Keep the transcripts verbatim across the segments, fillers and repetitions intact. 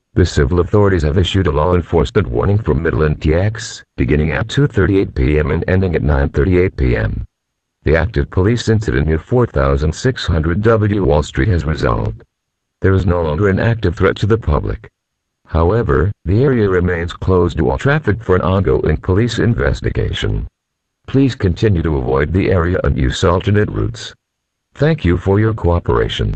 The civil authorities have issued a law enforcement warning for Midland T X, beginning at two thirty-eight p.m. and ending at nine thirty-eight p.m. The active police incident near four thousand six hundred W Wall Street has resolved. There is no longer an active threat to the public. However, the area remains closed to all traffic for an ongoing police investigation. Please continue to avoid the area and use alternate routes. Thank you for your cooperation.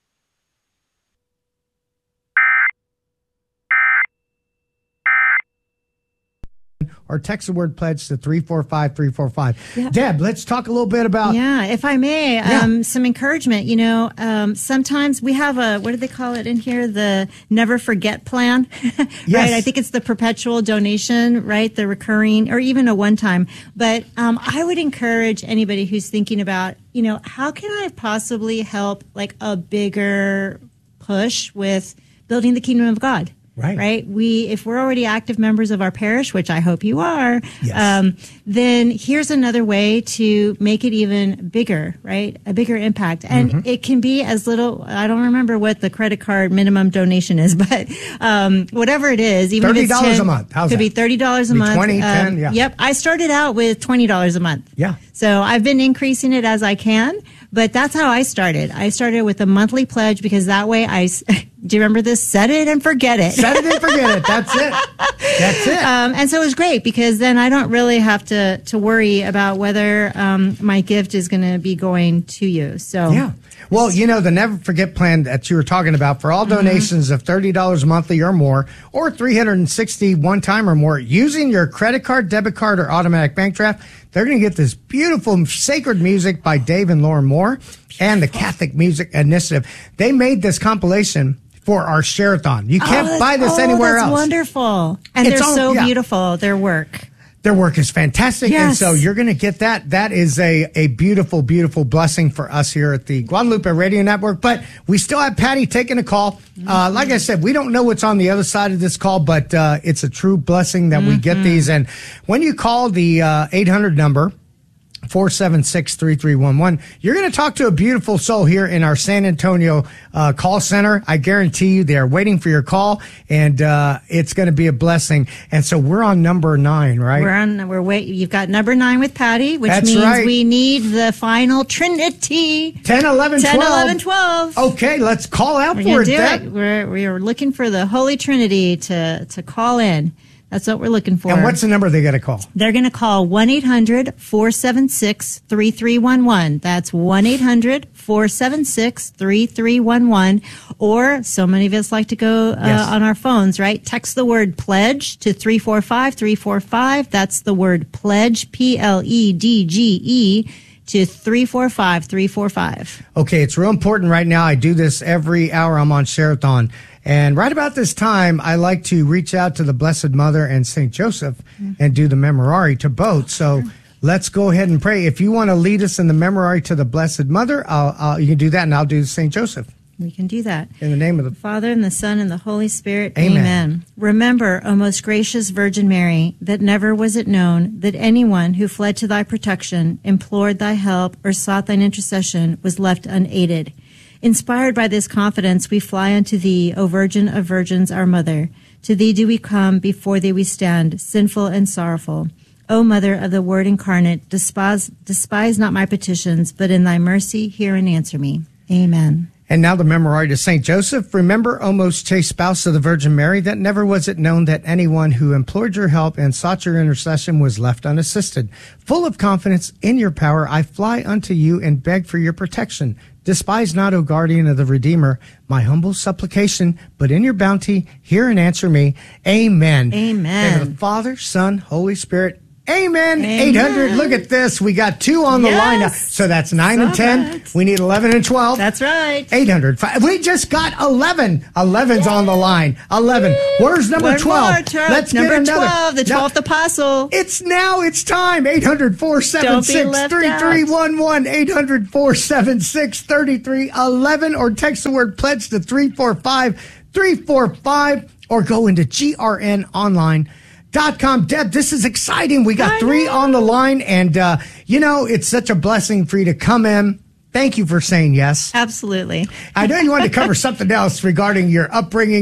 Or text the word pledge to three four five three four five. Yeah. Deb, let's talk a little bit about... Yeah, if I may, yeah. um, some encouragement. You know, um, sometimes we have a, what do they call it in here? The Never Forget plan, right? Yes. I think it's the perpetual donation, right? The recurring, or even a one-time. But um, I would encourage anybody who's thinking about, you know, how can I possibly help like a bigger push with building the kingdom of God? Right. Right. We, if we're already active members of our parish, which I hope you are, yes. um, then here's another way to make it even bigger, right? A bigger impact. And mm-hmm. it can be as little, I don't remember what the credit card minimum donation is, but, um, whatever it is, even if it's thirty dollars a month. How's could that? be thirty dollars a be month. twenty, um, ten, yeah. Yep. I started out with twenty dollars a month. Yeah. So I've been increasing it as I can, but that's how I started. I started with a monthly pledge because that way I, do you remember this? Set it and forget it. Set it and forget it. That's it. That's it. Um, and so it was great because then I don't really have to, to worry about whether um, my gift is going to be going to you. So yeah. Well, you know, the Never Forget plan that you were talking about for all donations mm-hmm. of thirty dollars monthly or more, or three hundred sixty one time or more, using your credit card, debit card, or automatic bank draft, they're going to get this beautiful sacred music by Dave and Lauren Moore and the Catholic Music Initiative. They made this compilation for our Share-a-thon. You can't oh, buy this oh, anywhere that's else. Wonderful. And It's they're all- so yeah. beautiful, their work. Their work is fantastic. Yes. And so you're going to get that. That is a, a beautiful, beautiful blessing for us here at the Guadalupe Radio Network. But we still have Patty taking a call. Mm-hmm. Uh, like I said, we don't know what's on the other side of this call, but uh, it's a true blessing that mm-hmm. we get these. And when you call the uh, eight hundred number, four seven six, three three one one. You're going to talk to a beautiful soul here in our San Antonio uh, call center. I guarantee you they are waiting for your call, and uh, it's going to be a blessing. And so we're on number nine, right? We're on, we're wait. You've got number nine with Patty, which That's means right. we need the final Trinity. ten, eleven, twelve. ten, eleven, twelve. Okay, let's call out We're for gonna it, do Deb. it. We're, we're looking for the Holy Trinity to, to call in. That's what we're looking for. And what's the number they got to call? They're going to call one eight hundred, four seven six, three three one one. That's one eight hundred, four seven six, three three one one. Or so many of us like to go uh, Yes. on our phones, right? Text the word pledge to three four five, three four five. That's the word pledge, P L E D G E, to three four five, three four five. Okay, it's real important right now. I do this every hour I'm on Share-a-thon. And right about this time, I like to reach out to the Blessed Mother and Saint Joseph mm-hmm. and do the Memorare to both. So let's go ahead and pray. If you want to lead us in the Memorare to the Blessed Mother, I'll, I'll, you can do that, and I'll do Saint Joseph. We can do that. In the name of the Father, and the Son, and the Holy Spirit. Amen. Amen. Remember, O most gracious Virgin Mary, that never was it known that anyone who fled to thy protection, implored thy help, or sought thine intercession was left unaided. Inspired by this confidence, we fly unto thee, O Virgin of Virgins, our Mother. To thee do we come, before thee we stand, sinful and sorrowful. O Mother of the Word incarnate, despise, despise not my petitions, but in thy mercy hear and answer me. Amen. And now the Memorare to Saint Joseph. Remember, O most chaste spouse of the Virgin Mary, that never was it known that anyone who implored your help and sought your intercession was left unassisted. Full of confidence in your power, I fly unto you and beg for your protection. Despise not, O guardian of the Redeemer, my humble supplication, but in your bounty, hear and answer me. Amen. Amen. In the name of the Father, Son, Holy Spirit. Amen. Amen. eight hundred. Look at this. We got two on the Yes. line now. So that's nine and All ten. right. We need eleven and twelve. That's right. eight hundred. We just got eleven. eleven's on the line. eleven. Where's number One twelve? more, Charles. Let's Number get another. twelve, the Now, twelfth apostle. it's now. It's time. eight hundred, four seven Don't be six, left three three one one. eight hundred, four seven six, three three one one. Or text the word pledge to three four five, three four five. Or go into G R N online dot com. Deb, this is exciting. We got I three know. on the line. And, uh, you know, it's such a blessing for you to come in. Thank you for saying yes. Absolutely. I know you wanted to cover something else regarding your upbringing.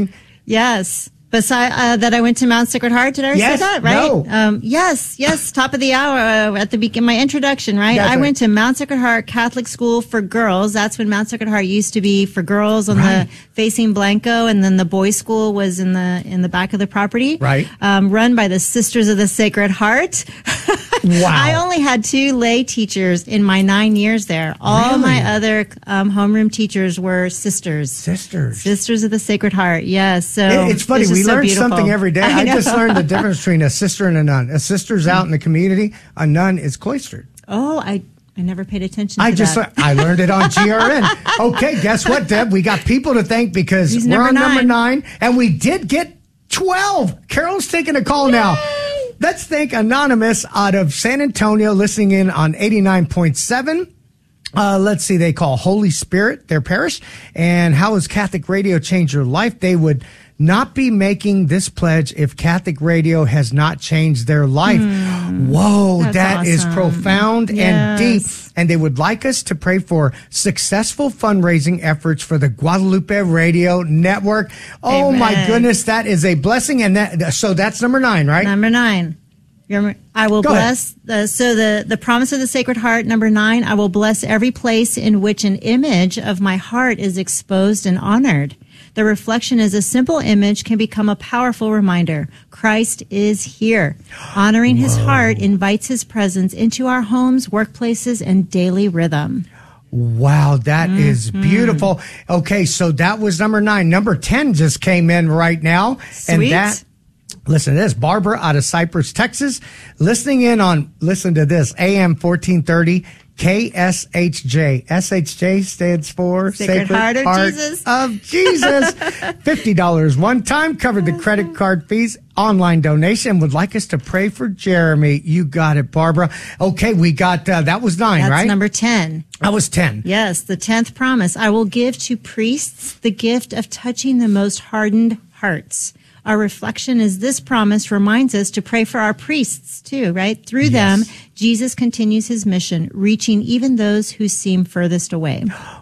Yes. Beside uh, that, I went to Mount Sacred Heart. Did I Yes, say that right? no. Um, yes, yes. Top of the hour uh, at the beginning, my introduction. Right. That's I right. went to Mount Sacred Heart Catholic School for Girls. That's when Mount Sacred Heart used to be for girls on Right. the facing Blanco, and then the boys' school was in the in the back of the property. Right. Um, run by the Sisters of the Sacred Heart. Wow. I only had two lay teachers in my nine years there. All Really? my other um, homeroom teachers were sisters. Sisters. Sisters of the Sacred Heart. Yes. So It- it's funny. just We so learn beautiful. something every day. I, I just know. learned the difference between a sister and a nun. A sister's out in the community. A nun is cloistered. Oh, I I never paid attention to I just that. I learned it on G R N. Okay, guess what, Deb? We got people to thank because He's we're number on number nine. nine, and we did get twelve. Carol's taking a call now. Let's thank Anonymous out of San Antonio, listening in on eighty-nine point seven. Uh, let's see, they call Holy Spirit their parish. And how has Catholic radio changed your life? They would not be making this pledge if Catholic radio has not changed their life. Whoa, That's that is awesome. profound and deep. Yes. And they would like us to pray for successful fundraising efforts for the Guadalupe Radio Network. Oh my Amen. goodness, that is a blessing. And that, so that's number nine, right? Number nine. You're- I will Go ahead. bless the, so the, the promise of the Sacred Heart, number nine, I will bless every place in which an image of my heart is exposed and honored. The reflection as a simple image can become a powerful reminder. Christ is here. Honoring his heart invites his presence into our homes, workplaces, and daily rhythm. Wow, that is beautiful. Okay, so that was number nine. Number ten just came in right now. And Sweet. that, listen to this, Barbara out of Cypress, Texas, listening in on, listen to this, A M fourteen thirty, K S H J. S H J stands for Sacred Heart of Jesus. Of Jesus. fifty dollars one time, covered the credit card fees, online donation. Would like us to pray for Jeremy. You got it, Barbara. Okay, we got, uh, that was nine, That's right? number ten. That was ten. Yes, the tenth promise. I will give to priests the gift of touching the most hardened hearts. Our reflection is this promise reminds us to pray for our priests too, right? Through them, Jesus continues his mission, reaching even those who seem furthest away.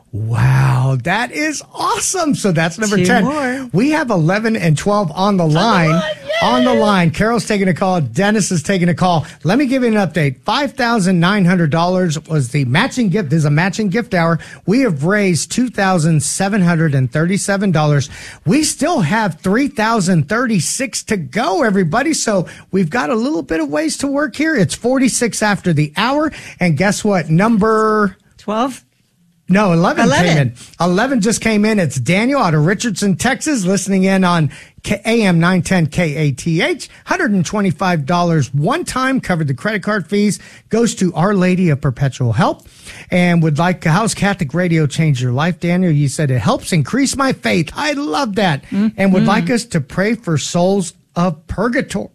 Wow, that is awesome. So that's number Two ten. more. We have eleven and twelve on the line. line, On the line. Carol's taking a call. Dennis is taking a call. Let me give you an update. five thousand nine hundred dollars was the matching gift. This is a matching gift hour. We have raised two thousand seven hundred thirty-seven dollars. We still have three thousand thirty-six to go, everybody. So we've got a little bit of ways to work here. It's forty-six after the hour. And guess what? Number... twelve? No, eleven, eleven. came in. eleven just came in. It's Daniel out of Richardson, Texas, listening in on K- A M nine ten K A T H. one hundred twenty-five dollars one time, covered the credit card fees, goes to Our Lady of Perpetual Help, and would like, how's Catholic radio change your life, Daniel? You said it helps increase my faith. I love that. Mm-hmm. And would like us to pray for souls of purgatory.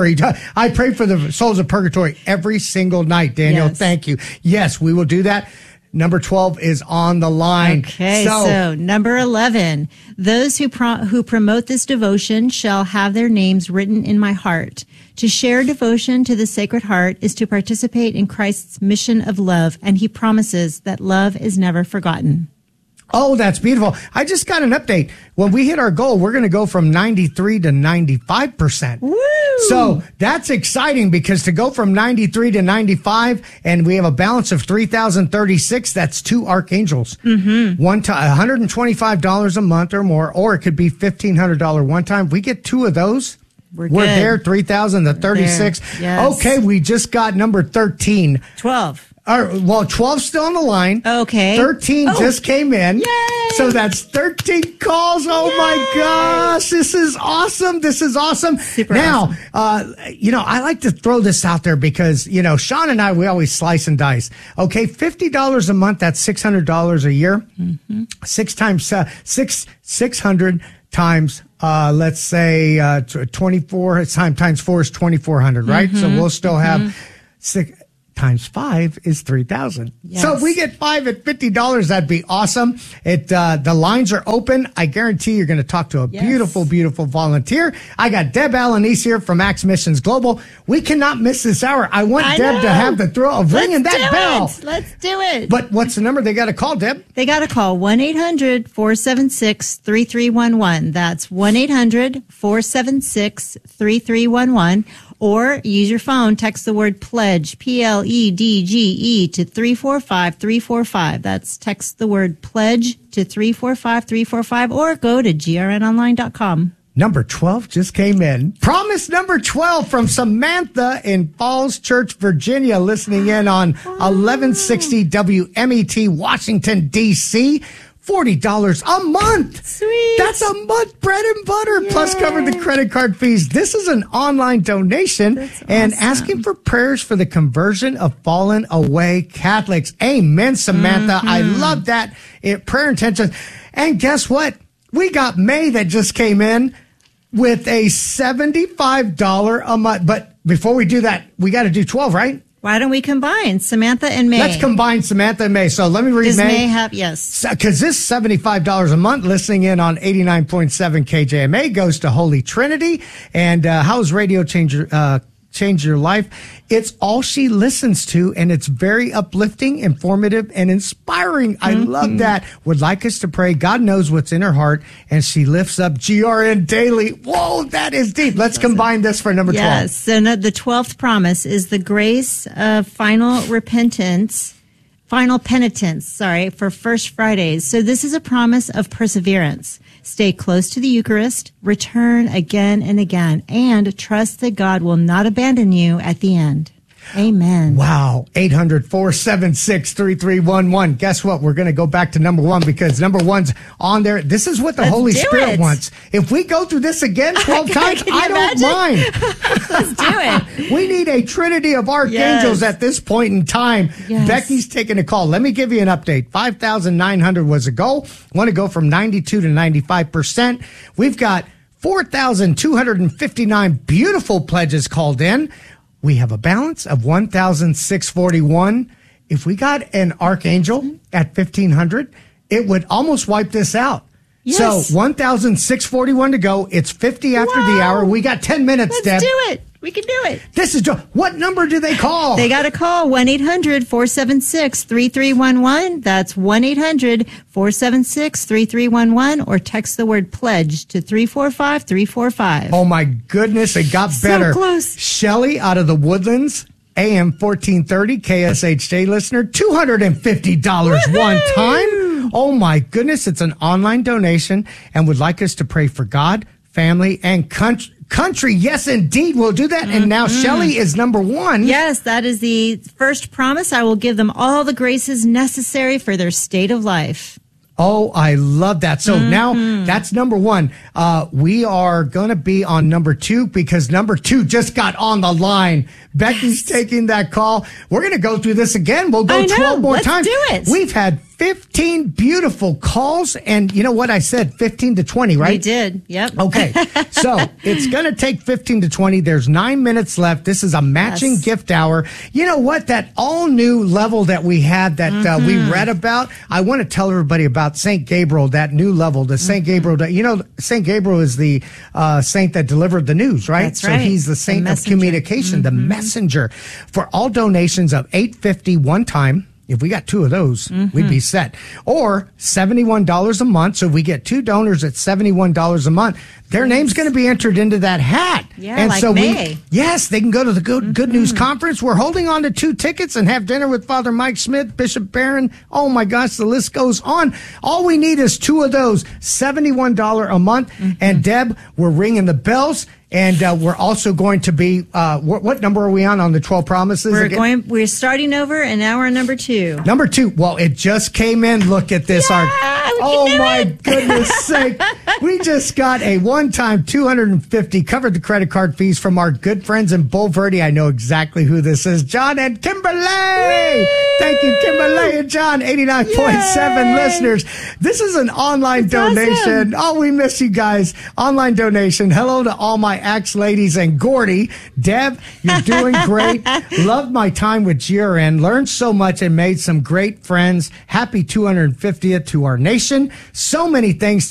I pray for the souls of purgatory every single night, Daniel. Yes. Thank you. Yes, we will do that. Number twelve is on the line. Okay, so, number eleven. Those who pro- who promote this devotion shall have their names written in my heart. To share devotion to the Sacred Heart is to participate in Christ's mission of love, and he promises that love is never forgotten. Oh, that's beautiful. I just got an update. When we hit our goal, we're going to go from ninety-three to ninety-five percent. Woo! So that's exciting because to go from ninety-three to ninety-five and we have a balance of three thousand thirty-six, that's two archangels. Mm-hmm. One time, one hundred twenty-five dollars a month or more, or it could be fifteen hundred dollars one time. We get two of those. We're, We're good. there, three thousand to thirty-six. There. Yes. Okay, we just got number thirteen. twelve. All right, well, twelve's still on the line. Okay. thirteen Oh. just came in. Yay! So that's thirteen calls. Oh my Yay! gosh. This is awesome. This is awesome. Super now, awesome. uh, you know, I like to throw this out there because, you know, Sean and I, we always slice and dice. Okay. fifty dollars a month. That's six hundred dollars a year. Mm-hmm. Six times, uh, six, six hundred times, uh, let's say, uh, twenty-four times, times four is twenty-four hundred, right? Mm-hmm. So we'll still have mm-hmm. six. times five is three thousand. Yes. So if we get five at fifty dollars, that'd be awesome. It, uh, the lines are open. I guarantee you're going to talk to a yes. beautiful, beautiful volunteer. I got Deb Alanis here from Acts Missions Global. We cannot miss this hour. I want I Deb know. to have the thrill of Let's ringing that do bell. It. Let's do it. But what's the number they got to call, Deb? They got to call one eight hundred four seven six three three one one. That's one eight hundred four seven six three three one one. Or use your phone, text the word pledge, P L E D G E, to three four five three four five. That's text the word pledge to three four five three four five, or go to G R N online dot com. Number twelve just came in. Promise number twelve from Samantha in Falls Church, Virginia, listening in on eleven sixty W M E T, Washington, D C forty dollars a month. Sweet. That's a month bread and butter, Yay. plus cover the credit card fees. This is an online donation. That's and awesome. asking for prayers for the conversion of fallen away Catholics. Amen, Samantha. Mm-hmm. I love that. It, prayer intentions. And guess what? We got May that just came in with a seventy-five dollars a month. But before we do that, we got to do twelve, right? Why don't we combine Samantha and May? Let's combine Samantha and May. So let me read Does May. May have, yes. Because this seventy-five dollars a month listening in on eighty-nine point seven K J M A goes to Holy Trinity. And uh, how's radio change your, uh, change your life? It's all she listens to, and it's very uplifting, informative, and inspiring. I Mm-hmm. love that. Would like us to pray. God knows what's in her heart, and she lifts up G R N daily. Whoa, that is deep. Let's combine this for number twelve. Yes. So no, the twelfth promise is the grace of final repentance, final penitence, sorry, for First Fridays. So this is a promise of perseverance. Stay close to the Eucharist, return again and again, and trust that God will not abandon you at the end. Amen. Wow. eight hundred four seven six three three one one. Guess what? We're going to go back to number one because number one's on there. This is what the Let's Holy do Spirit it. wants. If we go through this again twelve times, Can you I don't imagine? mind. Let's do it. We need a trinity of archangels Yes. at this point in time. Yes. Becky's taking a call. Let me give you an update. five thousand nine hundred was a goal. Want to go from ninety-two to ninety-five percent. We've got four thousand two hundred fifty-nine beautiful pledges called in. We have a balance of one thousand six hundred forty-one. If we got an archangel at fifteen hundred, it would almost wipe this out. Yes. So one thousand six hundred forty-one to go. It's fifty after the Wow. hour. We got ten minutes, Let's Deb. do it. We can do it. This is what number do they call? They got to call one eight hundred four seven six three three one one. That's one eight hundred four seven six three three one one, or text the word pledge to three four five three four five. Oh my goodness, it got So better. close. Shelly out of the Woodlands, A M fourteen thirty, K S H J listener, two hundred fifty dollars one time. Oh my goodness, it's an online donation and would like us to pray for God, family, and country. Country, yes, indeed, we'll do that. And now Shelly is number one. Yes, that is the first promise. I will give them all the graces necessary for their state of life. Oh, I love that. So Mm-hmm. now that's number one. Uh, we are going to be on number two because number two just got on the line. Becky's taking that call. We're going to go through this again. We'll go I know. twelve more Let's times. do it. We've had fifteen beautiful calls. And you know what I said? fifteen to twenty, right? We did. Yep. Okay. So it's going to take fifteen to twenty. There's nine minutes left. This is a matching Yes. gift hour. You know what? That all new level that we had that uh, we Mm-hmm. read about, I want to tell everybody about Saint Gabriel, that new level, the Saint Mm-hmm. Gabriel. That, you know, Saint Gabriel is the uh, saint that delivered the news, right? That's so right. he's the The saint of messenger. communication, the messenger. For all donations of eight hundred fifty dollars one time, if we got two of those, Mm-hmm. we'd be set. Or seventy-one dollars a month. So if we get two donors at seventy-one dollars a month, their name's going to be entered into that hat. Yeah, and like so May. we, yes, they can go to the Good, Good News Conference. We're holding on to two tickets and have dinner with Father Mike Smith, Bishop Barron. Oh my gosh, the list goes on. All we need is two of those, seventy-one dollars a month. And Deb, we're ringing the bells. And uh, we're also going to be, uh, what, what number are we on on the twelve promises? We're again? going. We're starting over, and now we're on number two. Number two. Well, it just came in. Look at this. Yeah, Our I Oh, my goodness sake. We just got a one-time two hundred fifty, covered the credit card fees from our good friends in Bulverde. I know exactly who this is. John and Kimberly. Thank you, Kimberly and John, eighty-nine point seven listeners. This is an online That's donation. awesome. Oh, we miss you guys. Online donation. Hello to all my ex ladies and Gordy. Deb, you're doing great. Loved my time with Jiren. Learned so much and made some great friends. Happy two hundred fiftieth to our nation. So many things